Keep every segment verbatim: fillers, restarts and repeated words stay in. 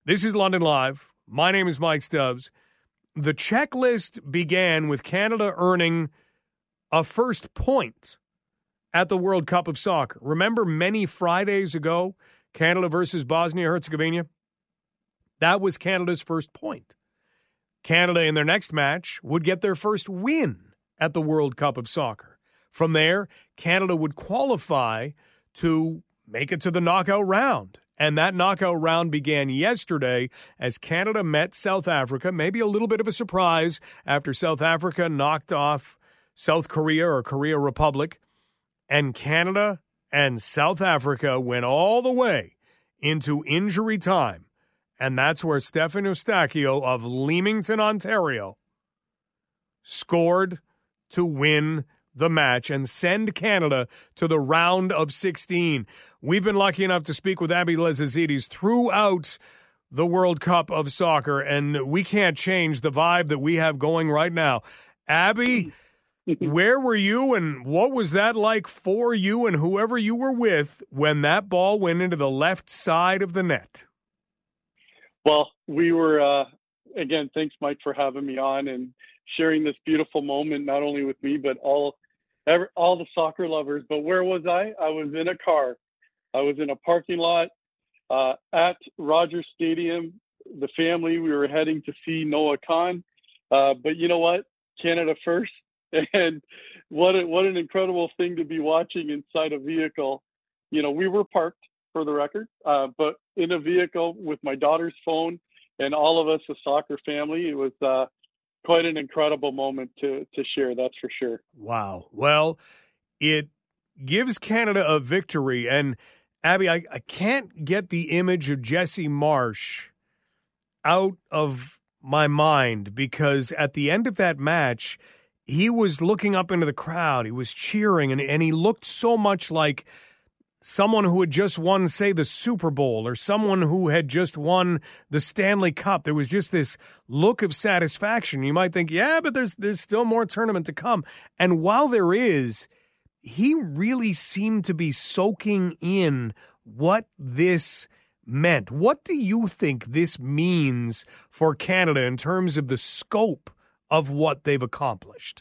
This is London Live. My name is Mike Stubbs. The checklist began with Canada earning a first point at the World Cup of Soccer. Remember many Fridays ago, Canada versus Bosnia-Herzegovina? That was Canada's first point. Canada in their next match would get their first win at the World Cup of Soccer. From there, Canada would qualify to make it to the knockout round. And that knockout round began yesterday as Canada met South Africa. Maybe a little bit of a surprise after South Africa knocked off South Korea or Korea Republic. And Canada and South Africa went all the way into injury time. And that's where Stefan Eustáquio of Leamington, Ontario, scored to win the match and send Canada to the round of sixteen. We've been lucky enough to speak with Abby Lezizidis throughout the World Cup of Soccer, and we can't change the vibe that we have going right now. Abby, where were you, and what was that like for you and whoever you were with when that ball went into the left side of the net? Well, we were, uh, again, thanks, Mike, for having me on and sharing this beautiful moment, not only with me, but all every, all the soccer lovers. But where was I? I was in a car. I was in a parking lot uh, at Rogers Stadium. The family, we were heading to see Noah Khan. Uh, but you know what? Canada first. And what a, what an incredible thing to be watching inside a vehicle. You know, we were parked, for the record, uh, but in a vehicle with my daughter's phone and all of us, a soccer family. It was uh, quite an incredible moment to to share, that's for sure. Wow. Well, it gives Canada a victory. And, Abby, I, I can't get the image of Jesse Marsch out of my mind because at the end of that match, he was looking up into the crowd. He was cheering, and, and he looked so much like someone who had just won, say, the Super Bowl or someone who had just won the Stanley Cup. There was just this look of satisfaction. You might think, yeah, but there's there's still more tournament to come. And while there is, he really seemed to be soaking in what this meant. What do you think this means for Canada in terms of the scope of what they've accomplished?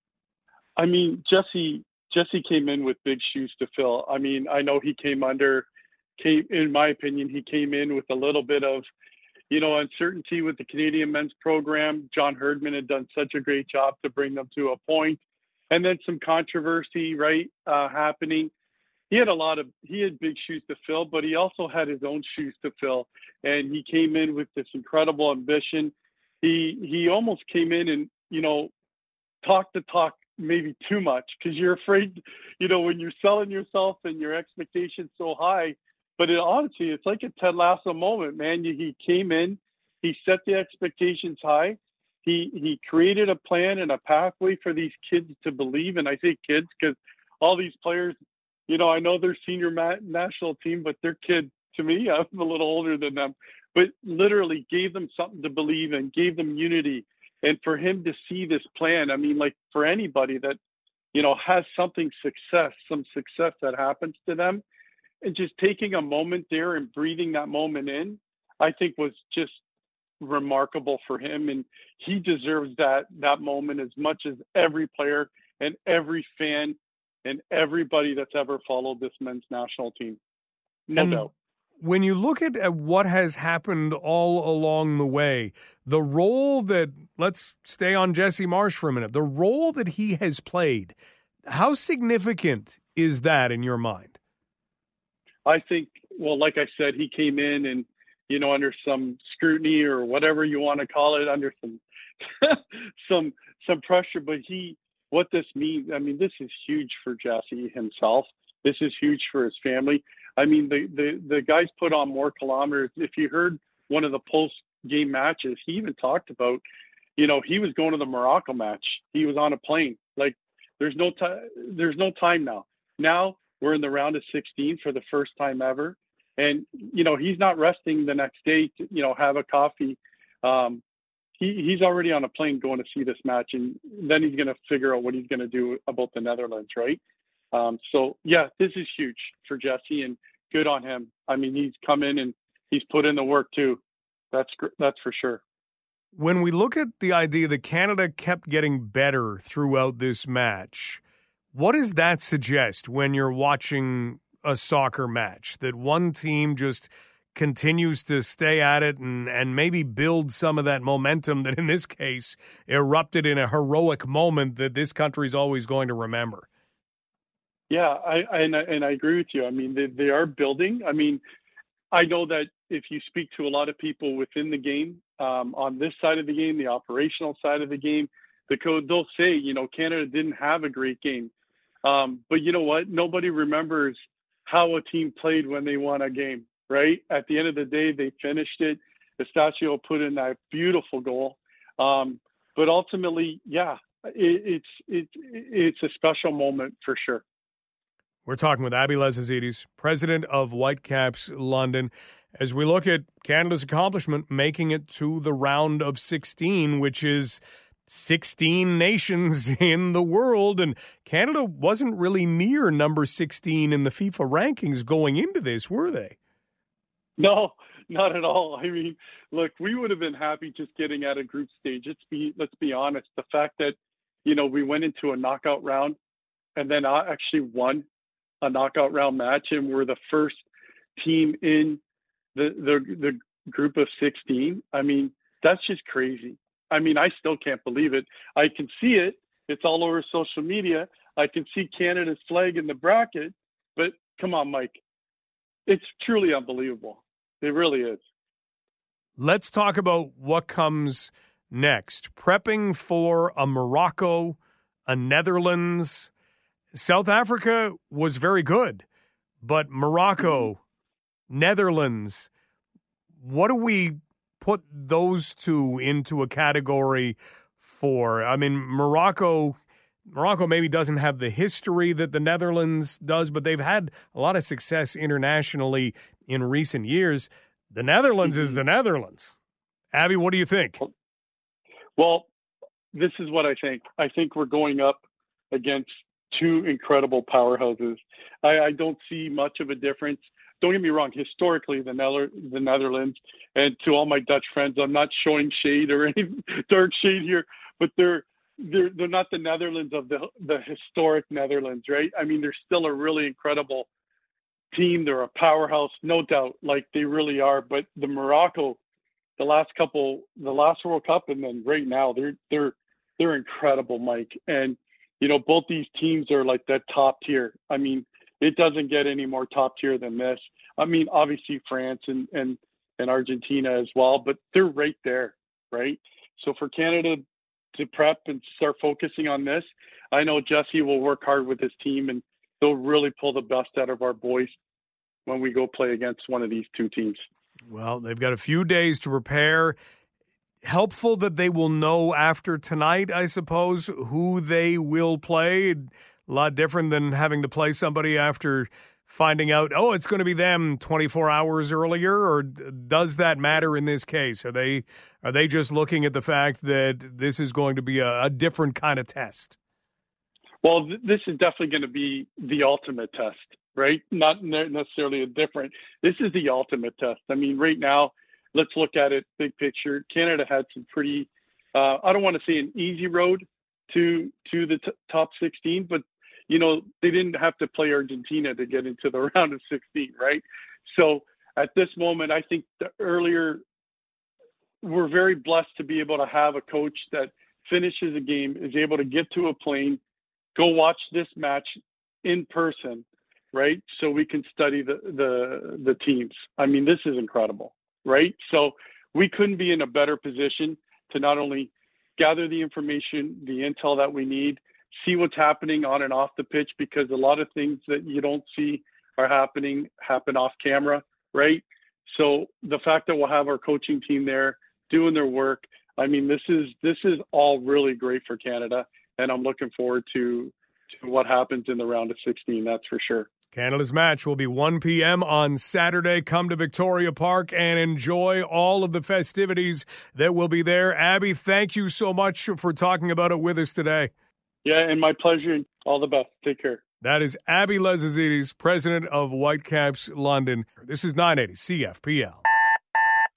I mean, Jesse... Jesse came in with big shoes to fill. I mean, I know he came under, came, in my opinion, he came in with a little bit of, you know, uncertainty with the Canadian men's program. John Herdman had done such a great job to bring them to a point. And then some controversy, right, uh, happening. He had a lot of, he had big shoes to fill, but he also had his own shoes to fill. And he came in with this incredible ambition. He, he almost came in and, you know, talked the talk maybe too much because you're afraid, you know, when you're selling yourself and your expectations so high. But it, honestly, it's like a Ted Lasso moment, man. He came in, he set the expectations high. He he created a plan and a pathway for these kids to believe. And I say kids because all these players, you know, I know they're senior ma- national team, but they're kids to me. I'm a little older than them, but literally gave them something to believe in, gave them unity. And for him to see this plan, I mean, like for anybody that, you know, has something success, some success that happens to them, and just taking a moment there and breathing that moment in, I think was just remarkable for him. And he deserves that, that moment as much as every player and every fan and everybody that's ever followed this men's national team. No and- doubt. When you look at, at what has happened all along the way, the role that, let's stay on Jesse Marsch for a minute, the role that he has played, how significant is that in your mind? I think, well, like I said, he came in and, you know, under some scrutiny or whatever you want to call it, under some, some, some pressure, but he, what this means, I mean, this is huge for Jesse himself. This is huge for his family. I mean, the, the, the guys put on more kilometers. If you heard one of the post-game matches, he even talked about, you know, he was going to the Morocco match. He was on a plane. Like, there's no time. There's no time now. Now we're in the round of sixteen for the first time ever, and you know he's not resting the next day to, you know, have a coffee. Um, he, he's already on a plane going to see this match, and then he's going to figure out what he's going to do about the Netherlands, right? Um, so, yeah, this is huge for Jesse, and good on him. I mean, he's come in and he's put in the work, too. That's that's for sure. When we look at the idea that Canada kept getting better throughout this match, what does that suggest when you're watching a soccer match? That one team just continues to stay at it and, and maybe build some of that momentum that in this case erupted in a heroic moment that this country is always going to remember. Yeah, I, I and, I and I agree with you. I mean, they, they are building. I mean, I know that if you speak to a lot of people within the game, um, on this side of the game, the operational side of the game, the code, they'll say, you know, Canada didn't have a great game. Um, but you know what? Nobody remembers how a team played when they won a game, right? At the end of the day, they finished it. Eustáquio put in that beautiful goal. Um, but ultimately, yeah, it, it's it, it's a special moment for sure. We're talking with Abby Lezizidis, president of Whitecaps London, as we look at Canada's accomplishment, making it to the round of sixteen, which is sixteen nations in the world. And Canada wasn't really near number sixteen in the FIFA rankings going into this, were they? No, not at all. I mean, look, we would have been happy just getting out of group stage. Let's be, let's be honest. The fact that, you know, we went into a knockout round and then actually won a knockout round match, and we're the first team in the, the the group of sixteen. I mean, that's just crazy. I mean, I still can't believe it. I can see it. It's all over social media. I can see Canada's flag in the bracket, but come on, Mike. It's truly unbelievable. It really is. Let's talk about what comes next. Prepping for a Morocco, a Netherlands. South Africa was very good, but Morocco, Netherlands, what do we put those two into a category for? I mean, Morocco, Morocco maybe doesn't have the history that the Netherlands does, but they've had a lot of success internationally in recent years. The Netherlands is the Netherlands. Abby, what do you think? Well, this is what I think. I think we're going up against two incredible powerhouses. I, I don't see much of a difference. Don't get me wrong. Historically, the, Nether- the Netherlands, and to all my Dutch friends, I'm not showing shade or any dark shade here, but they're they're they're not the Netherlands of the the historic Netherlands, right? I mean, they're still a really incredible team. They're a powerhouse, no doubt, like they really are. But the Morocco, the last couple, the last World Cup, and then right now, they're they're they're incredible, Mike. And you know, both these teams are like that top tier. I mean, it doesn't get any more top tier than this. I mean, obviously France and, and, and Argentina as well, but they're right there, right? So for Canada to prep and start focusing on this, I know Jesse will work hard with his team and they'll really pull the best out of our boys when we go play against one of these two teams. Well, they've got a few days to prepare. Helpful that they will know after tonight, I suppose, who they will play. A lot different than having to play somebody after finding out, oh, it's going to be them twenty-four hours earlier, or does that matter in this case? Are they are they just looking at the fact that this is going to be a, a different kind of test? Well, th- this is definitely going to be the ultimate test, right? Not necessarily a different. This is the ultimate test. I mean, right now, let's look at it big picture. Canada had some pretty, uh, I don't want to say an easy road to to the t- top sixteen, but, you know, they didn't have to play Argentina to get into the round of sixteen, right? So at this moment, I think the earlier, we're very blessed to be able to have a coach that finishes a game, is able to get to a plane, go watch this match in person, right? So we can study the the, the teams. I mean, this is incredible. Right. So we couldn't be in a better position to not only gather the information, the intel that we need, see what's happening on and off the pitch, because a lot of things that you don't see are happening, happen off camera. Right. So the fact that we'll have our coaching team there doing their work, I mean, this is this is all really great for Canada. And I'm looking forward to, to what happens in the round of sixteen. That's for sure. Canada's match will be one p.m. on Saturday. Come to Victoria Park and enjoy all of the festivities that will be there. Abby, thank you so much for talking about it with us today. Yeah, and my pleasure. All the best. Take care. That is Abby Lezizidis, president of Whitecaps London. This is nine eighty C F P L.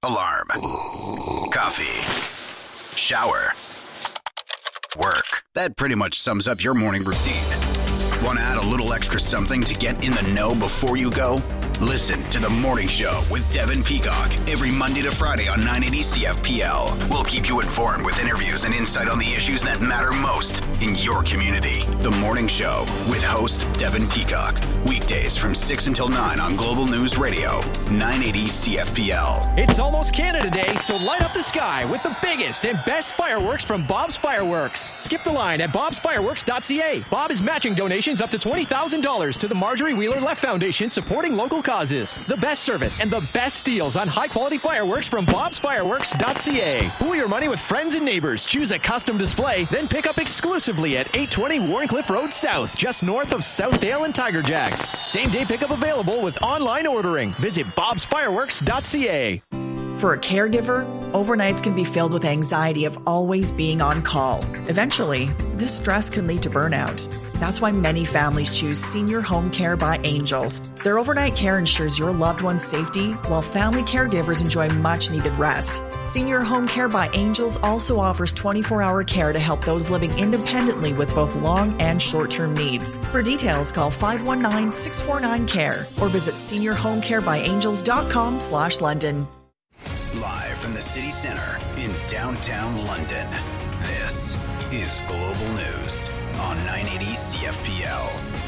Alarm. Coffee. Shower. Work. That pretty much sums up your morning routine. Want to add a little extra something to get in the know before you go? Listen to The Morning Show with Devin Peacock every Monday to Friday on nine eighty C F P L. We'll keep you informed with interviews and insight on the issues that matter most in your community. The Morning Show with host Devin Peacock. Weekdays from six until nine on Global News Radio, nine eighty C F P L. It's almost Canada Day, so light up the sky with the biggest and best fireworks from Bob's Fireworks. Skip the line at bobs fireworks dot c a. Bob is matching donations up to twenty thousand dollars to the Marjorie Wheeler Left Foundation, supporting local causes. The best service and the best deals on high-quality fireworks from bobs fireworks dot c a. Pool your money with friends and neighbors. Choose a custom display, then pick up exclusively at eight twenty Warrencliffe Road South, just north of Southdale and Tiger Jacks. Same-day pickup available with online ordering. Visit bobs fireworks dot c a. For a caregiver, overnights can be filled with anxiety of always being on call. Eventually, this stress can lead to burnout. That's why many families choose Senior Home Care by Angels. Their overnight care ensures your loved one's safety, while family caregivers enjoy much-needed rest. Senior Home Care by Angels also offers twenty-four hour care to help those living independently with both long and short-term needs. For details, call five one nine, six four nine, C A R E or visit senior home care by angels dot com slash London. Live from the city center in downtown London, this is Global News on nine eighty C F P L.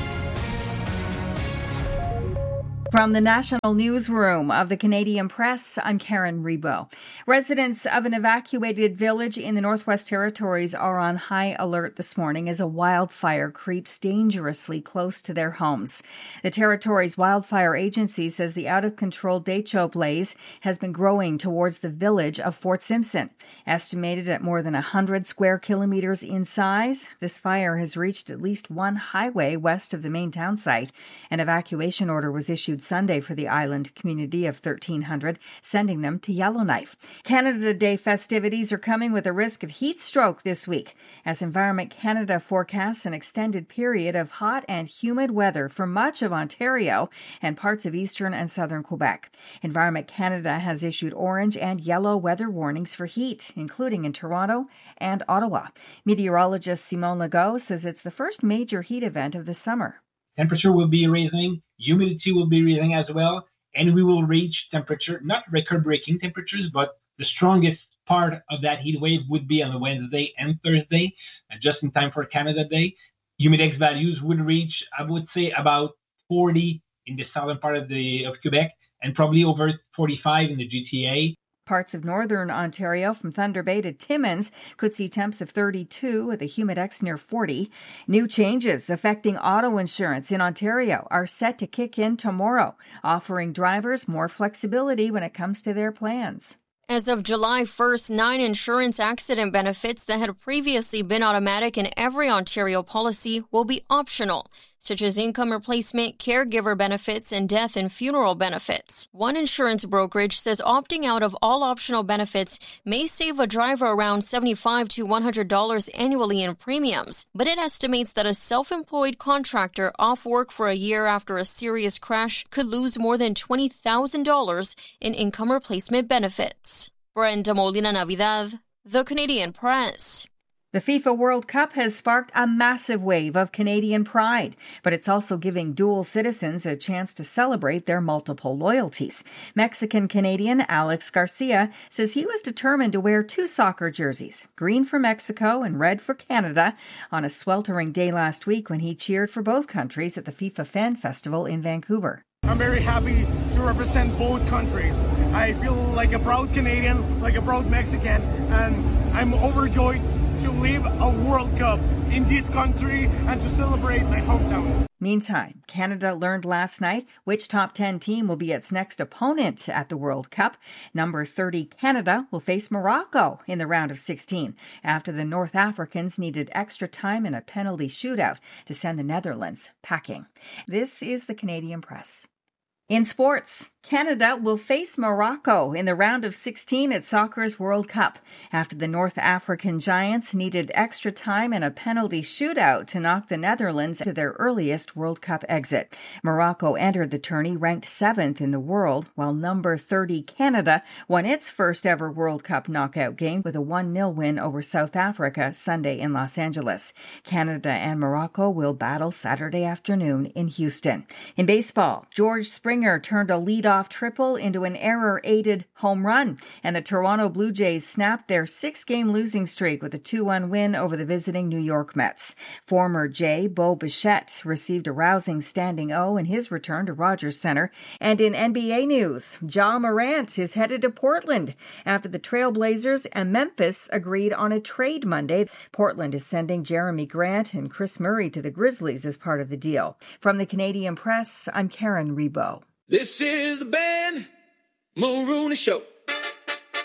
From the National Newsroom of the Canadian Press, I'm Karen Rebo. Residents of an evacuated village in the Northwest Territories are on high alert this morning as a wildfire creeps dangerously close to their homes. The Territories Wildfire Agency says the out-of-control Decho blaze has been growing towards the village of Fort Simpson. Estimated at more than one hundred square kilometers in size, this fire has reached at least one highway west of the main town site. An evacuation order was issued Sunday for the island community of thirteen hundred, sending them to Yellowknife. Canada Day festivities are coming with a risk of heat stroke this week, as Environment Canada forecasts an extended period of hot and humid weather for much of Ontario and parts of eastern and southern Quebec. Environment Canada has issued orange and yellow weather warnings for heat, including in Toronto and Ottawa. Meteorologist Simone Legault says it's the first major heat event of the summer. Temperature will be rising, humidity will be rising as well, and we will reach temperature, not record-breaking temperatures, but the strongest part of that heat wave would be on the Wednesday and Thursday, just in time for Canada Day. Humidex values would reach, I would say, about forty in the southern part of the of Quebec, and probably over forty-five in the G T A. Parts of northern Ontario from Thunder Bay to Timmins could see temps of thirty-two with a humidex near forty. New changes affecting auto insurance in Ontario are set to kick in tomorrow, offering drivers more flexibility when it comes to their plans. As of July first, nine insurance accident benefits that had previously been automatic in every Ontario policy will be optional, such as income replacement, caregiver benefits, and death and funeral benefits. One insurance brokerage says opting out of all optional benefits may save a driver around seventy-five to one hundred dollars annually in premiums, but it estimates that a self-employed contractor off work for a year after a serious crash could lose more than twenty thousand dollars in income replacement benefits. Brenda Molina Navidad, The Canadian Press. The FIFA World Cup has sparked a massive wave of Canadian pride, but it's also giving dual citizens a chance to celebrate their multiple loyalties. Mexican-Canadian Alex Garcia says he was determined to wear two soccer jerseys, green for Mexico and red for Canada, on a sweltering day last week when he cheered for both countries at the FIFA Fan Festival in Vancouver. I'm very happy to represent both countries. I feel like a proud Canadian, like a proud Mexican, and I'm overjoyed to live a World Cup in this country and to celebrate my hometown. Meantime, Canada learned last night which top ten team will be its next opponent at the World Cup. Number thirty Canada will face Morocco in the round of sixteen after the North Africans needed extra time in a penalty shootout to send the Netherlands packing. This is the Canadian Press. In sports, Canada will face Morocco in the round of sixteen at soccer's World Cup after the North African Giants needed extra time and a penalty shootout to knock the Netherlands to their earliest World Cup exit. Morocco entered the tourney ranked seventh in the world, while number thirty Canada won its first ever World Cup knockout game with a one nil win over South Africa Sunday in Los Angeles. Canada and Morocco will battle Saturday afternoon in Houston. In baseball, George Springer turned a leadoff triple into an error-aided home run, and the Toronto Blue Jays snapped their six-game losing streak with a two one win over the visiting New York Mets. Former Jay Bo Bichette received a rousing standing O in his return to Rogers Center. And in N B A news, Ja Morant is headed to Portland after the Trailblazers and Memphis agreed on a trade Monday. Portland is sending Jeremy Grant and Chris Murray to the Grizzlies as part of the deal. From the Canadian Press, I'm Karen Rebo. This is the Ben Mulrooney Show.